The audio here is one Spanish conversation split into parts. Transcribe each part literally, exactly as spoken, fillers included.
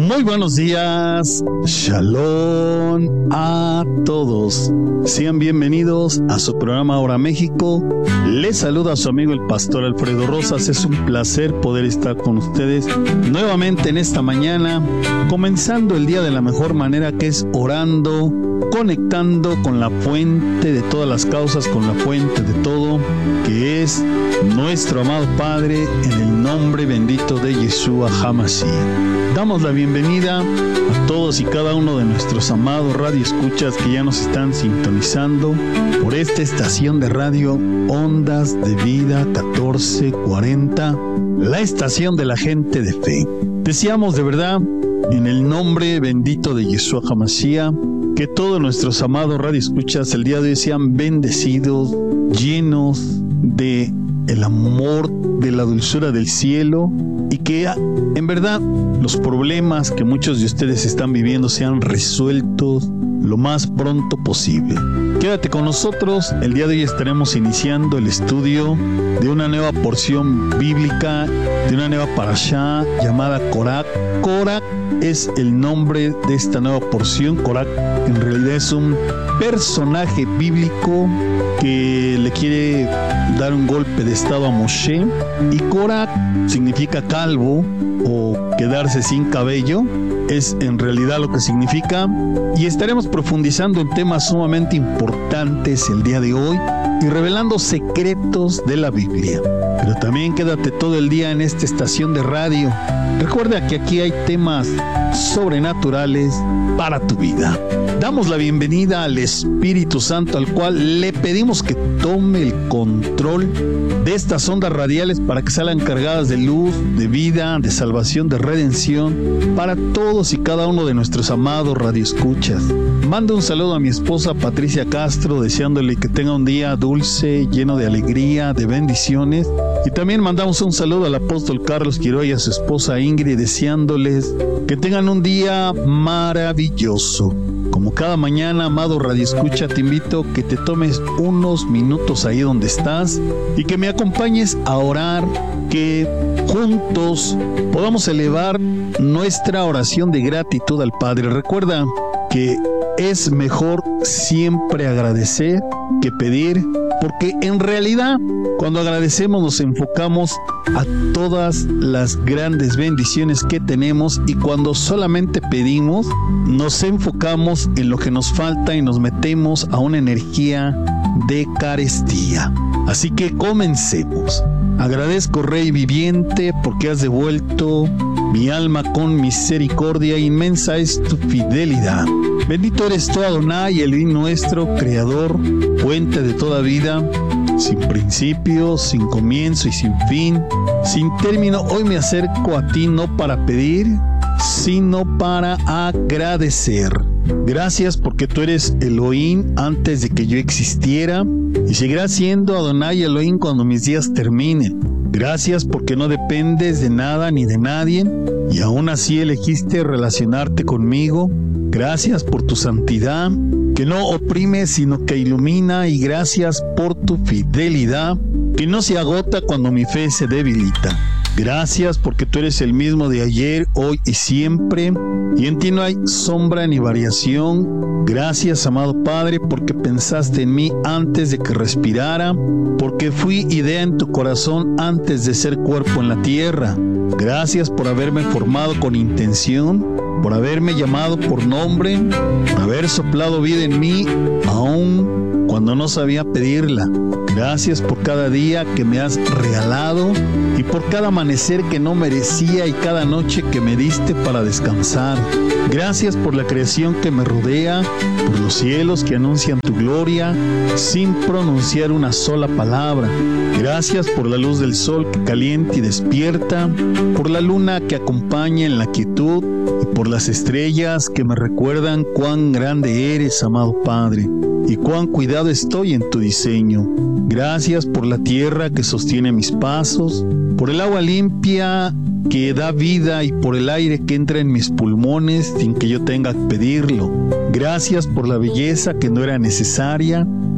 Muy buenos días, Shalom a todos. Sean bienvenidos a su programa Hora México. Les saluda a su amigo el pastor Alfredo Rosas. Es un placer poder estar con ustedes nuevamente en esta mañana, comenzando el día de la mejor manera, que es orando, conectando con la fuente de todas las causas, con la fuente de todo, que es nuestro amado Padre, en el nombre bendito de Yeshua HaMashiach. Damos la bienvenida a todos y cada uno de nuestros amados radioescuchas que ya nos están sintonizando por esta estación de radio Ondas de Vida catorce cuarenta, la estación de la gente de fe. Deseamos de verdad, en el nombre bendito de Yeshua HaMashiach, que todos nuestros amados radioescuchas el día de hoy sean bendecidos, llenos de el amor, de la dulzura del cielo, y que en verdad los problemas que muchos de ustedes están viviendo sean resueltos lo más pronto posible. Quédate con nosotros. El día de hoy estaremos iniciando el estudio de una nueva porción bíblica, de una nueva parashá llamada Corak. Corak es el nombre de esta nueva porción. Corak en realidad es un personaje bíblico que le quiere dar un golpe de estado a Moshe, y Corak significa calvo o quedarse sin cabello. Es en realidad lo que significa, y estaremos profundizando en temas sumamente importantes el día de hoy y revelando secretos de la Biblia. Pero también quédate todo el día en esta estación de radio. Recuerda que aquí hay temas sobrenaturales para tu vida. Damos la bienvenida al Espíritu Santo, al cual le pedimos que tome el control de estas ondas radiales para que salgan cargadas de luz, de vida, de salvación, de redención para todos y cada uno de nuestros amados radioescuchas. Mando un saludo a mi esposa Patricia Castro, deseándole que tenga un día dulce, lleno de alegría, de bendiciones. Y también mandamos un saludo al apóstol Carlos Quiroga y a su esposa Ingrid, deseándoles que tengan un día maravilloso. Como cada mañana, amado radioescucha, te invito a que te tomes unos minutos ahí donde estás y que me acompañes a orar, que juntos podamos elevar nuestra oración de gratitud al Padre. Recuerda que es mejor siempre agradecer que pedir, porque en realidad cuando agradecemos nos enfocamos a todas las grandes bendiciones que tenemos, y cuando solamente pedimos nos enfocamos en lo que nos falta y nos metemos a una energía de carestía. Así que comencemos. Agradezco, Rey viviente, porque has devuelto mi alma con misericordia, inmensa es tu fidelidad. Bendito eres tú, Adonai, el Dios nuestro, creador, fuente de toda vida, sin principio, sin comienzo y sin fin, sin término. Hoy me acerco a ti no para pedir, sino para agradecer. Gracias porque tú eres Elohim antes de que yo existiera, y seguirás siendo Adonai Elohim cuando mis días terminen. Gracias porque no dependes de nada ni de nadie, y aún así elegiste relacionarte conmigo. Gracias por tu santidad, que no oprime sino que ilumina, y gracias por tu fidelidad, que no se agota cuando mi fe se debilita. Gracias porque tú eres el mismo de ayer, hoy y siempre, y en ti no hay sombra ni variación. Gracias, amado Padre, porque pensaste en mí antes de que respirara, porque fui idea en tu corazón antes de ser cuerpo en la tierra. Gracias por haberme formado con intención, por haberme llamado por nombre, por haber soplado vida en mí, aún cuando no sabía pedirla. Gracias por cada día que me has regalado, y por cada amanecer que no merecía, y cada noche que me diste para descansar. Gracias por la creación que me rodea, por los cielos que anuncian tu gloria sin pronunciar una sola palabra. Gracias por la luz del sol que calienta y despierta, por la luna que acompaña en la quietud, y por las estrellas que me recuerdan cuán grande eres, amado Padre, y cuán cuidado estoy en tu diseño. Gracias por la tierra que sostiene mis pasos, por el agua limpia que da vida, y por el aire que entra en mis pulmones sin que yo tenga que pedirlo. Gracias por la belleza que no era necesaria,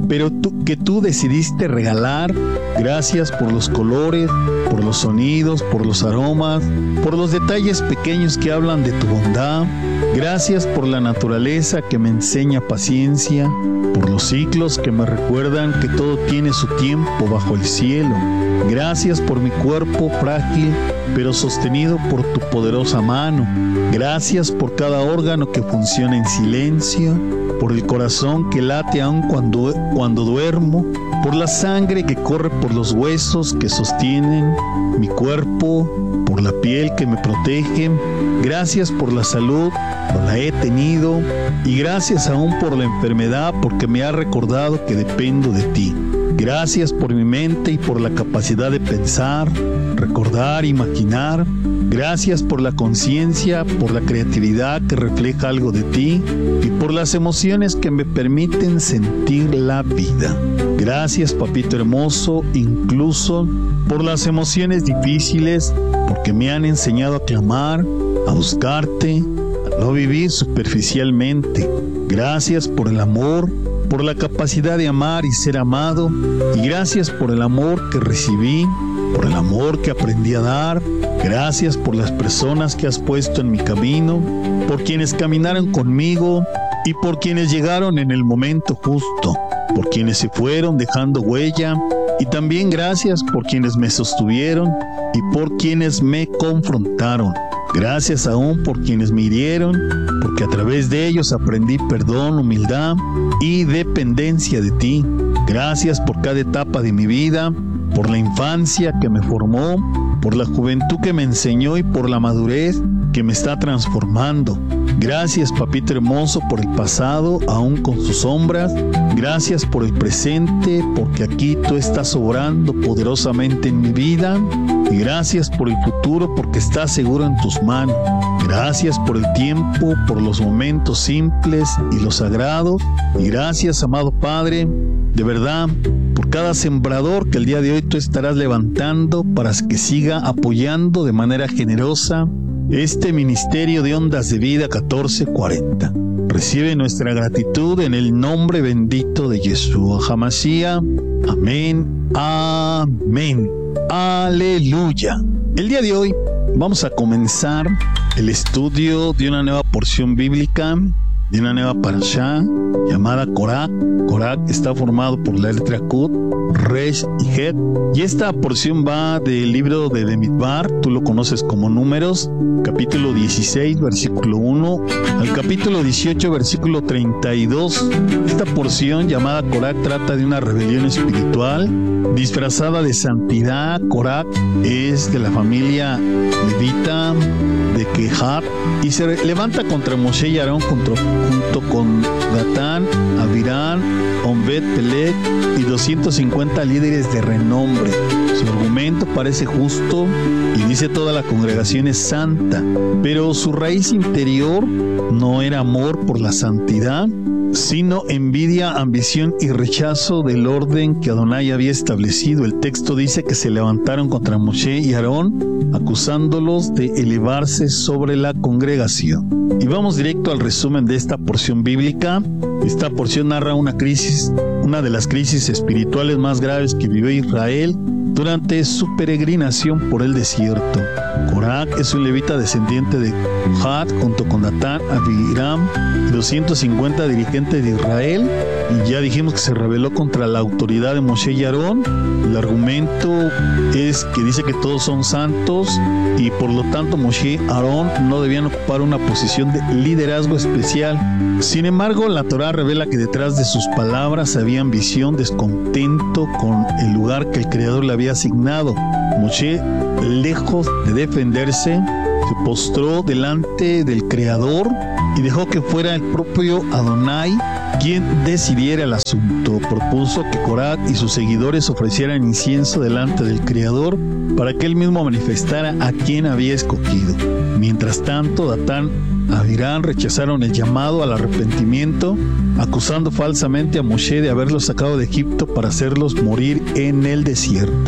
pero tú, que tú decidiste regalar. Gracias por los colores, por los sonidos, por los aromas, por los detalles pequeños que hablan de tu bondad. Gracias por la naturaleza que me enseña paciencia, por los ciclos que me recuerdan que todo tiene su tiempo bajo el cielo. Gracias por mi cuerpo frágil, pero sostenido por tu poderosa mano. Gracias por cada órgano que funciona en silencio, por el corazón que late aun cuando, cuando duermo, por la sangre que corre por los huesos que sostienen mi cuerpo, por la piel que me protege. Gracias por la salud, pues la he tenido, y gracias aún por la enfermedad, porque me ha recordado que dependo de ti. Gracias por mi mente y por la capacidad de pensar, recordar, imaginar. Gracias por la conciencia, por la creatividad que refleja algo de ti y por las emociones que me permiten sentir la vida. Gracias, papito hermoso, incluso por las emociones difíciles, porque me han enseñado a clamar, a buscarte, a no vivir superficialmente. Gracias por el amor, por la capacidad de amar y ser amado, y gracias por el amor que recibí, por el amor que aprendí a dar. Gracias por las personas que has puesto en mi camino, por quienes caminaron conmigo y por quienes llegaron en el momento justo, por quienes se fueron dejando huella, y también gracias por quienes me sostuvieron y por quienes me confrontaron. Gracias aún por quienes me hirieron, porque a través de ellos aprendí perdón, humildad y dependencia de ti. Gracias por cada etapa de mi vida, por la infancia que me formó, por la juventud que me enseñó y por la madurez que me está transformando. Gracias, papito hermoso, por el pasado, aún con sus sombras. Gracias por el presente, porque aquí tú estás obrando poderosamente en mi vida. Y gracias por el futuro, porque estás seguro en tus manos. Gracias por el tiempo, por los momentos simples y los sagrados. Y gracias, amado Padre, de verdad, por cada sembrador que el día de hoy tú estarás levantando para que siga apoyando de manera generosa este ministerio de Ondas de Vida catorce cuarenta. Recibe nuestra gratitud en el nombre bendito de Yeshua HaMashiach. Amén, amén, aleluya. El día de hoy vamos a comenzar el estudio de una nueva porción bíblica, de una nueva parashá llamada Korach. Korach está formado por la letra Kut, Resh y Het, y esta porción va del libro de Bemidbar, tú lo conoces como Números, capítulo dieciséis, versículo uno, al capítulo dieciocho, versículo treinta y dos. Esta porción llamada Korach trata de una rebelión espiritual disfrazada de santidad. Korach es de la familia levita de Kehat y se levanta contra Moshe y Aarón junto, junto con Datán, Abiram, Onbed, Peleg y doscientos cincuenta líderes de renombre. Su argumento parece justo y dice toda la congregación es santa, pero su raíz interior no era amor por la santidad, sino envidia, ambición y rechazo del orden que Adonai había establecido. El texto dice que se levantaron contra Moshe y Aarón, acusándolos de elevarse sobre la congregación. Y vamos directo al resumen de esta porción bíblica. Esta porción narra una crisis, una de las crisis espirituales más graves que vivió Israel durante su peregrinación por el desierto. Korach es un levita descendiente de Kohat junto con Datán, Abiram y doscientos cincuenta dirigentes de Israel, y ya dijimos que se rebeló contra la autoridad de Moshe y Aarón. El argumento es que dice que todos son santos y por lo tanto Moshe y Aarón no debían ocupar una posición de liderazgo especial. Sin embargo, la Torá revela que detrás de sus palabras había ambición, descontento con el lugar que el Creador le había asignado. Moshe, lejos de defenderse, se postró delante del Creador y dejó que fuera el propio Adonai quien decidiera el asunto. Propuso que Korach y sus seguidores ofrecieran incienso delante del Creador para que él mismo manifestara a quien había escogido. Mientras tanto, Datán y Abiram rechazaron el llamado al arrepentimiento, acusando falsamente a Moshe de haberlos sacado de Egipto para hacerlos morir en el desierto.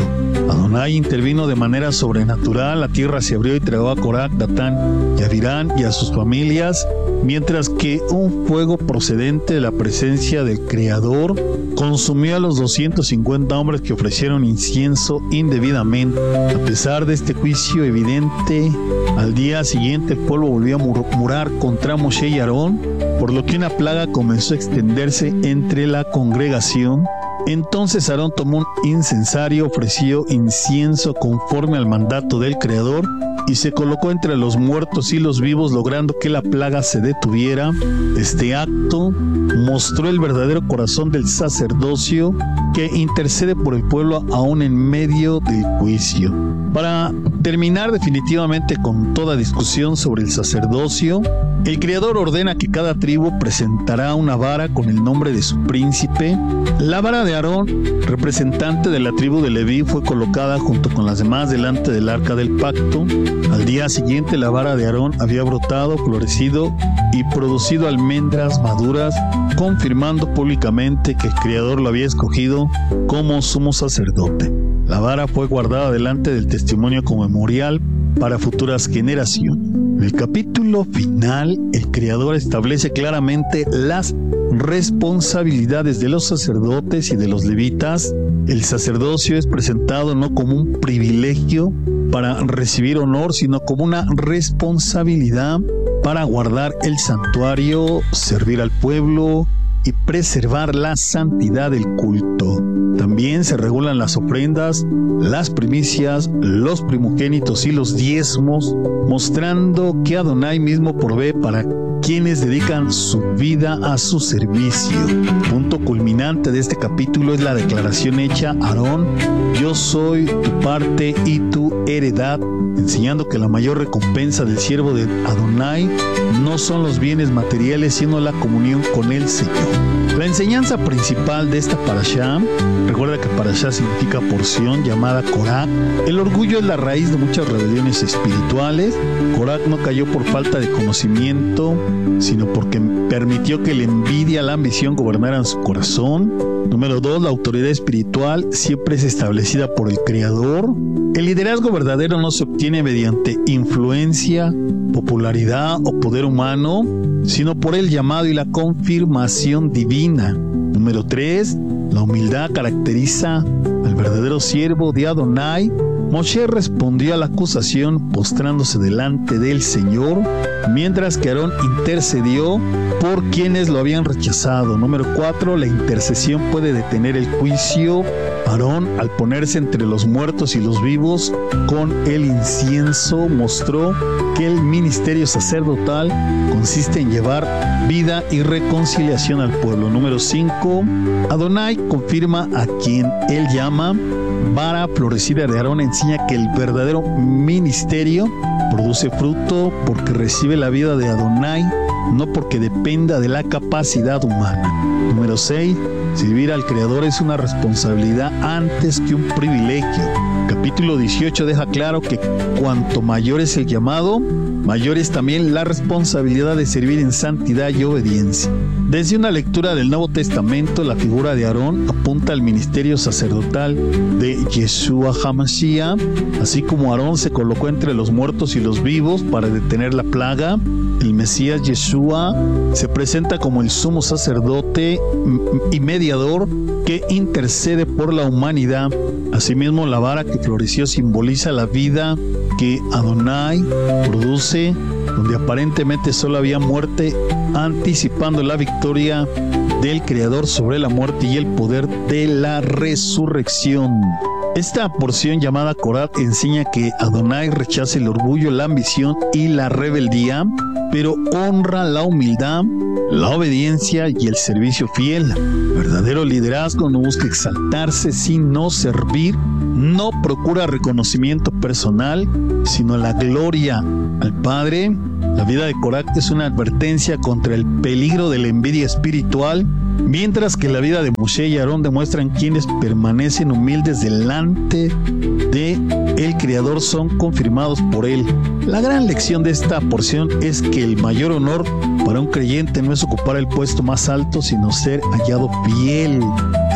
Adonai intervino de manera sobrenatural, la tierra se abrió y tragó a Coraj, Datán y Abirán y a sus familias, mientras que un fuego procedente de la presencia del Creador consumió a los doscientos cincuenta hombres que ofrecieron incienso indebidamente. A pesar de este juicio evidente, al día siguiente el pueblo volvió a murmurar contra Moshe y Aarón, por lo que una plaga comenzó a extenderse entre la congregación. Entonces Aarón tomó un incensario, ofreció incienso conforme al mandato del Creador y se colocó entre los muertos y los vivos, logrando que la plaga se detuviera. Este acto mostró el verdadero corazón del sacerdocio que intercede por el pueblo aún en medio del juicio. Para terminar definitivamente con toda discusión sobre el sacerdocio, el Creador ordena que cada tribu presentará una vara con el nombre de su príncipe. La vara de Aarón, representante de la tribu de Leví, fue colocada junto con las demás delante del arca del pacto. Al día siguiente la vara de Aarón había brotado, florecido y producido almendras maduras, confirmando públicamente que el Creador lo había escogido como sumo sacerdote. La vara fue guardada delante del testimonio como memorial para futuras generaciones. En el capítulo final, el Creador establece claramente las responsabilidades de los sacerdotes y de los levitas. El sacerdocio es presentado no como un privilegio para recibir honor, sino como una responsabilidad para guardar el santuario, servir al pueblo y preservar la santidad del culto. También se regulan las ofrendas, las primicias, los primogénitos y los diezmos, mostrando que Adonai mismo provee para quienes dedican su vida a su servicio. Punto culminante de este capítulo es la declaración hecha a Aarón: yo soy tu parte y tu heredad, enseñando que la mayor recompensa del siervo de Adonai no son los bienes materiales, sino la comunión con el Señor. La enseñanza principal de esta parashá, recuerda que parashá significa porción, llamada Coraj. El orgullo es la raíz de muchas rebeliones espirituales. Coraj no cayó por falta de conocimiento, sino porque permitió que la envidia, la ambición gobernaran su corazón. Número dos, la autoridad espiritual siempre es establecida por el Creador. El liderazgo verdadero no se obtiene mediante influencia, popularidad o poder humano, sino por el llamado y la confirmación divina. Número tres, la humildad caracteriza al verdadero siervo de Adonai. Moshe respondió a la acusación postrándose delante del Señor, mientras que Aarón intercedió por quienes lo habían rechazado. Número cuatro, la intercesión puede detener el juicio. Aarón, al ponerse entre los muertos y los vivos con el incienso, mostró que el ministerio sacerdotal consiste en llevar vida y reconciliación al pueblo. Número cinco, Adonai confirma a quien él llama. Vara florecida de Aarón enseña que el verdadero ministerio produce fruto porque recibe la vida de Adonai, no porque dependa de la capacidad humana. Número seis, servir al Creador es una responsabilidad antes que un privilegio. Capítulo dieciocho deja claro que cuanto mayor es el llamado, mayor es también la responsabilidad de servir en santidad y obediencia. Desde una lectura del Nuevo Testamento, la figura de Aarón apunta al ministerio sacerdotal de Yeshua HaMashiach. Así como Aarón se colocó entre los muertos y los vivos para detener la plaga, el Mesías Yeshua se presenta como el sumo sacerdote y mediador que intercede por la humanidad. Asimismo, la vara que floreció simboliza la vida que Adonai produce, donde aparentemente solo había muerte, anticipando la victoria del Creador sobre la muerte y el poder de la resurrección. Esta porción llamada Coraj enseña que Adonai rechaza el orgullo, la ambición y la rebeldía, pero honra la humildad, la obediencia y el servicio fiel. Verdadero liderazgo no busca exaltarse, sino servir. No procura reconocimiento personal, sino la gloria al Padre. La vida de Coraj es una advertencia contra el peligro de la envidia espiritual, mientras que la vida de Moshe y Aarón demuestran quienes permanecen humildes delante de el Creador son confirmados por Él. La gran lección de esta porción es que el mayor honor para un creyente no es ocupar el puesto más alto, sino ser hallado fiel.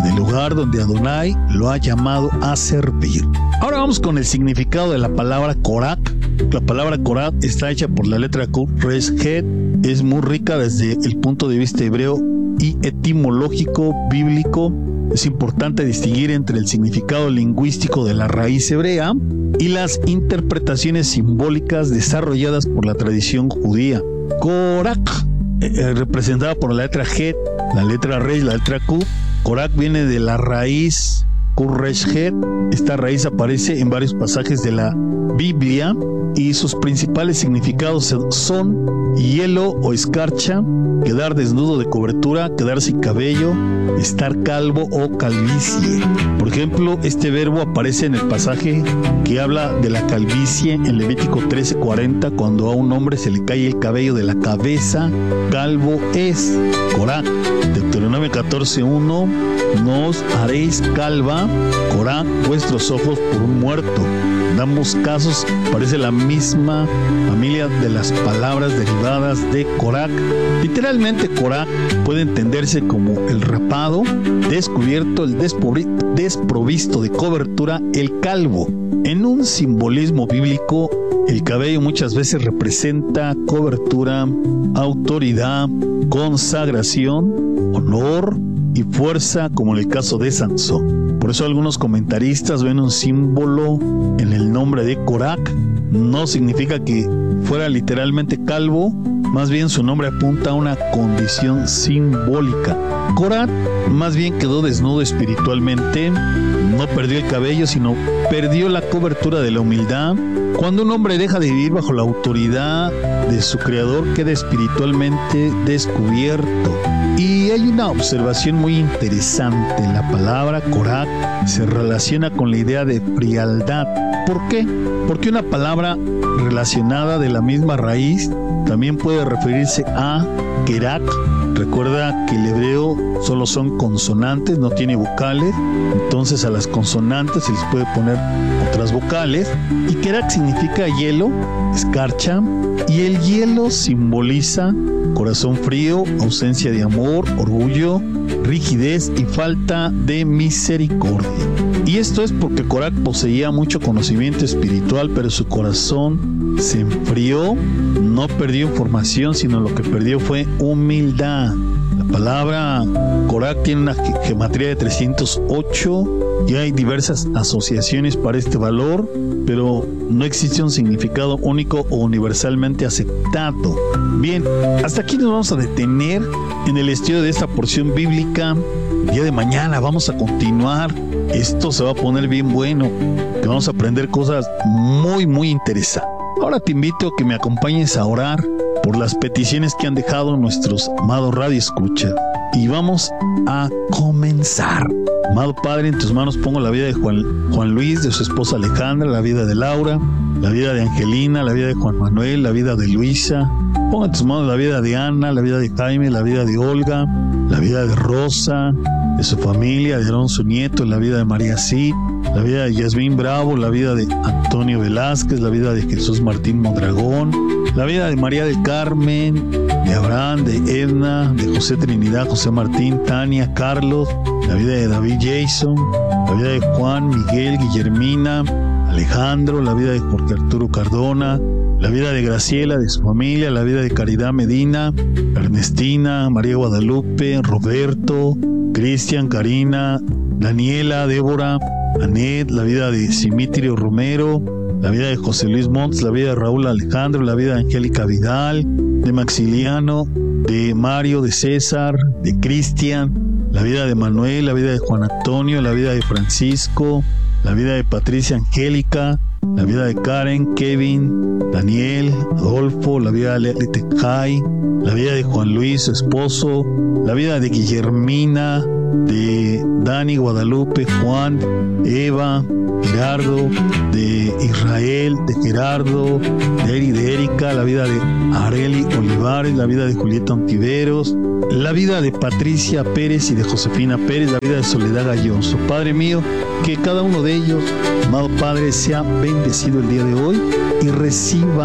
en el lugar donde Adonai lo ha llamado a servir. Ahora vamos con el significado de la palabra Korat. La palabra Korat está hecha por la letra Kuf Resh Het. Es muy rica desde el punto de vista hebreo y etimológico bíblico. Es importante distinguir entre el significado lingüístico de la raíz hebrea y las interpretaciones simbólicas desarrolladas por la tradición judía. Korak, eh, representada por la letra Het, la letra Resh, la letra Kuf. Korak viene de la raíz Kuf Resh Het. Esta raíz aparece en varios pasajes de la Biblia y sus principales significados son hielo o escarcha, quedar desnudo de cobertura, quedar sin cabello, estar calvo o calvicie. Por ejemplo, este verbo aparece en el pasaje que habla de la calvicie en Levítico trece cuarenta, cuando a un hombre se le cae el cabello de la cabeza, calvo es. Korak, Deuteronomio catorce uno, no os haréis calva, Korak, vuestros ojos por un muerto. En ambos casos aparece la misma familia de las palabras derivadas de Korak. Literalmente, Korak puede entenderse como el rapado, descubierto, el desprovisto de cobertura, el calvo. En un simbolismo bíblico, el cabello muchas veces representa cobertura, autoridad, consagración, honor y fuerza, como en el caso de Sansón. Por eso algunos comentaristas ven un símbolo en el nombre de Korak. No significa que fuera literalmente calvo, más bien su nombre apunta a una condición simbólica. Korak más bien quedó desnudo espiritualmente, no perdió el cabello, sino perdió la cobertura de la humildad. Cuando un hombre deja de vivir bajo la autoridad de su creador, queda espiritualmente descubierto. Y hay una observación muy interesante. La palabra Korak se relaciona con la idea de frialdad. ¿Por qué? Porque una palabra relacionada de la misma raíz también puede referirse a Kerak. Recuerda que el hebreo solo son consonantes, no tiene vocales, entonces a las consonantes se les puede poner otras vocales. Y Kerak significa hielo, escarcha, y el hielo simboliza corazón frío, ausencia de amor, orgullo, rigidez y falta de misericordia. Y esto es porque Korak poseía mucho conocimiento espiritual, pero su corazón se enfrió. No perdió información, sino lo que perdió fue humildad. La palabra Korak tiene una gematría de trescientos ocho y hay diversas asociaciones para este valor, pero no existe un significado único o universalmente aceptado. Bien, hasta aquí nos vamos a detener en el estudio de esta porción bíblica. El día de mañana vamos a continuar. Esto se va a poner bien bueno, que vamos a aprender cosas muy, muy interesantes. Ahora te invito a que me acompañes a orar por las peticiones que han dejado nuestros amados Radio Escucha. Y vamos a comenzar. Amado Padre, en tus manos pongo la vida de Juan, Juan Luis, de su esposa Alejandra, la vida de Laura, la vida de Angelina, la vida de Juan Manuel, la vida de Luisa. Pongo en tus manos la vida de Ana, la vida de Jaime, la vida de Olga, la vida de Rosa, de su familia, de Aarón, su nieto, la vida de María Cid, la vida de Yasmín Bravo, la vida de Antonio Velázquez, la vida de Jesús Martín Mondragón, la vida de María del Carmen, de Abraham, de Edna, de José Trinidad, José Martín, Tania, Carlos, la vida de David Jason, la vida de Juan, Miguel, Guillermina, Alejandro, la vida de Jorge Arturo Cardona, la vida de Graciela, de su familia, la vida de Caridad Medina, Ernestina, María Guadalupe, Roberto, Cristian, Karina, Daniela, Débora, Anet, la vida de Simitrio Romero, la vida de José Luis Montes, la vida de Raúl Alejandro, la vida de Angélica Vidal, de Maxiliano, de Mario, de César, de Cristian, la vida de Manuel, la vida de Juan Antonio, la vida de Francisco, la vida de Patricia Angélica, la vida de Karen, Kevin, Daniel, Adolfo, la vida de Leti Tejay, la vida de Juan Luis, su esposo, la vida de Guillermina, de Dani, Guadalupe, Juan, Eva, Gerardo, de Israel, de Gerardo, de Eri, de Erika, la vida de Areli Olivares, la vida de Julieta Ontiveros, la vida de Patricia Pérez y de Josefina Pérez, la vida de Soledad Gallonzo. Padre mío, que cada uno de ellos, amado Padre, sea bendecido el día de hoy y reciba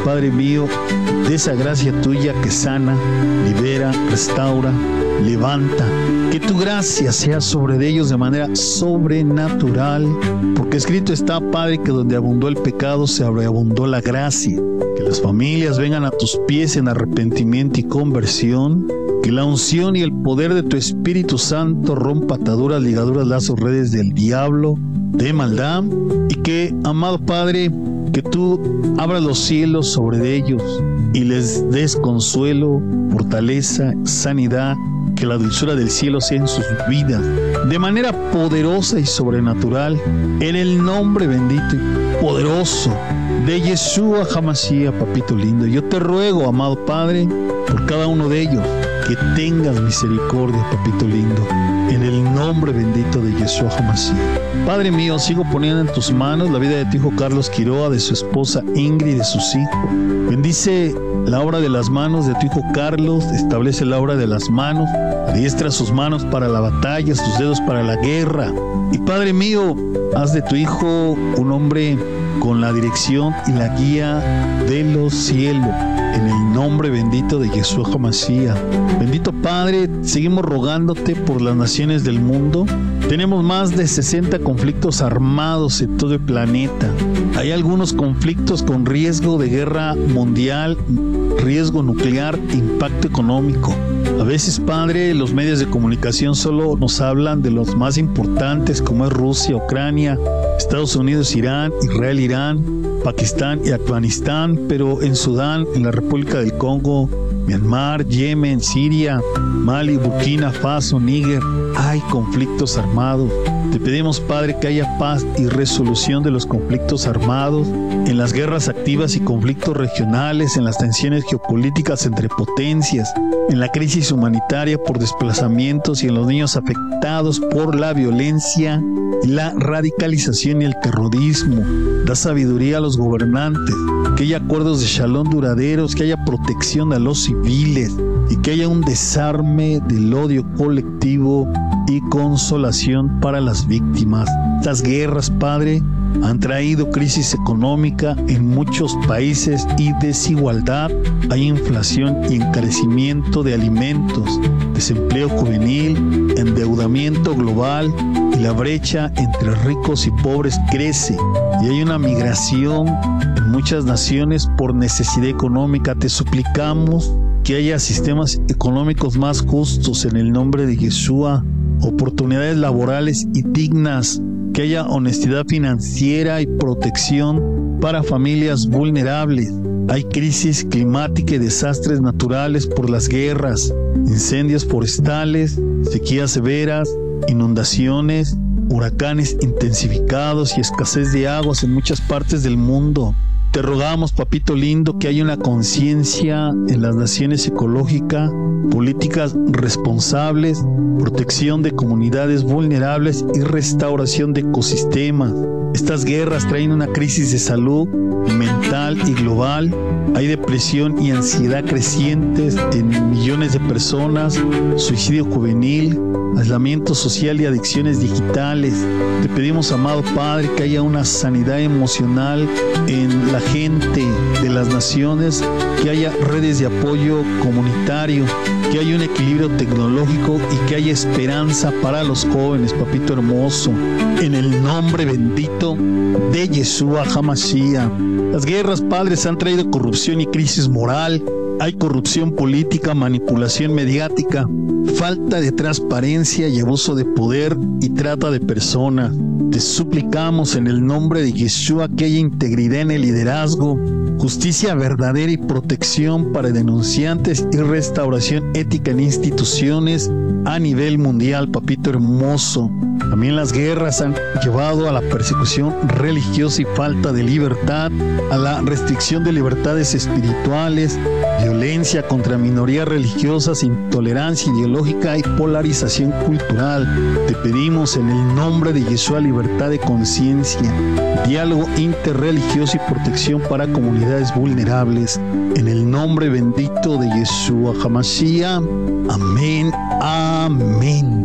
Padre mío, de esa gracia tuya que sana, libera, restaura, levanta. Que tu gracia sea sobre ellos de manera sobrenatural, porque escrito está, Padre, que donde abundó el pecado, se sobreabundó la gracia. Que las familias vengan a tus pies en arrepentimiento y conversión. Que la unción y el poder de tu Espíritu Santo rompa ataduras, ligaduras, lazos, redes del diablo, de maldad. Y que, amado Padre, que tú abras los cielos sobre ellos y les des consuelo, fortaleza, sanidad. Que la dulzura del cielo sea en sus vidas de manera poderosa y sobrenatural, en el nombre bendito y poderoso de Yeshua HaMashiach, papito lindo. Yo te ruego, amado Padre, por cada uno de ellos, que tengas misericordia, papito lindo, en el nombre bendito de Yeshua HaMashiach. Padre mío, sigo poniendo en tus manos la vida de tu hijo Carlos Quiroa, de su esposa Ingrid y de sus hijos. Bendice la obra de las manos de tu hijo Carlos, establece la obra de las manos, adiestra sus manos para la batalla, sus dedos para la guerra. Y Padre mío, haz de tu hijo un hombre con la dirección y la guía de los cielos, en el nombre bendito de Yeshua HaMashiach. Bendito Padre, seguimos rogándote por las naciones del mundo. Tenemos más de sesenta conflictos armados en todo el planeta. Hay algunos conflictos con riesgo de guerra mundial, riesgo nuclear, impacto económico. A veces, Padre, los medios de comunicación solo nos hablan de los más importantes, como es Rusia, Ucrania, Estados Unidos, Irán, Israel, Irán, Pakistán y Afganistán, pero en Sudán, en la República del Congo, Myanmar, Yemen, Siria, Mali, Burkina Faso, Níger, hay conflictos armados. Te pedimos, Padre, que haya paz y resolución de los conflictos armados, en las guerras activas y conflictos regionales, en las tensiones geopolíticas entre potencias, en la crisis humanitaria por desplazamientos y en los niños afectados por la violencia, la radicalización y el terrorismo. Da sabiduría a los gobernantes, que haya acuerdos de shalom duraderos, que haya protección a los civiles y que haya un desarme del odio colectivo y consolación para las víctimas. Estas guerras, Padre, han traído crisis económica en muchos países y desigualdad. Hay inflación y encarecimiento de alimentos, desempleo juvenil, endeudamiento global y la brecha entre ricos y pobres crece. Y hay una migración en muchas naciones por necesidad económica. Te suplicamos que haya sistemas económicos más justos en el nombre de Yeshua, oportunidades laborales y dignas, que haya honestidad financiera y protección para familias vulnerables. Hay crisis climática y desastres naturales por las guerras, incendios forestales, sequías severas, inundaciones, huracanes intensificados y escasez de aguas en muchas partes del mundo. Te rogamos, papito lindo, que haya una conciencia en las naciones ecológica, políticas responsables, protección de comunidades vulnerables y restauración de ecosistemas. Estas guerras traen una crisis de salud mental y global. Hay depresión y ansiedad crecientes en millones de personas, suicidio juvenil, aislamiento social y adicciones digitales. Te pedimos, amado Padre, que haya una sanidad emocional en la gente de las naciones, que haya redes de apoyo comunitario, que haya un equilibrio tecnológico y que haya esperanza para los jóvenes, papito hermoso, en el nombre bendito de Yeshua HaMashiach. Las guerras, padres, han traído corrupción y crisis moral. Hay corrupción política, manipulación mediática, falta de transparencia y abuso de poder y trata de personas. Te suplicamos en el nombre de Yeshua que haya integridad en el liderazgo, justicia verdadera y protección para denunciantes y restauración ética en instituciones a nivel mundial, papito hermoso. También las guerras han llevado a la persecución religiosa y falta de libertad, a la restricción de libertades espirituales, violencia contra minorías religiosas, intolerancia ideológica y polarización cultural. Te pedimos en el nombre de Yeshua libertad de conciencia, diálogo interreligioso y protección para comunidades vulnerables. En el nombre bendito de Yeshua HaMashiach. Amén. Amén.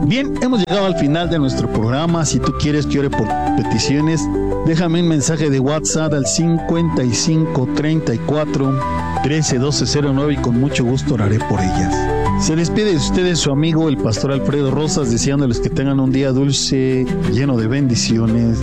Bien, hemos llegado al final de nuestro programa. Si tú quieres que ore por peticiones, déjame un mensaje de WhatsApp al cincuenta y cinco, treinta y cuatro, trece, doce, cero nueve y con mucho gusto oraré por ellas. Se despide de ustedes su amigo el pastor Alfredo Rosas, deseándoles que tengan un día dulce, lleno de bendiciones.